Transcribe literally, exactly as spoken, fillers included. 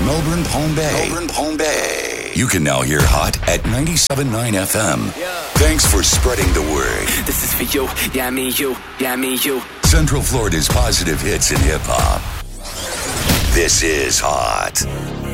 Melbourne, Palm Bay. Melbourne, Palm Bay. You can now hear Hot at ninety-seven point nine F M. Yeah. Thanks for spreading the word. This is for you. Yeah, me, you. Yeah, me, you. Central Florida's positive hits in hip-hop. This is Hot.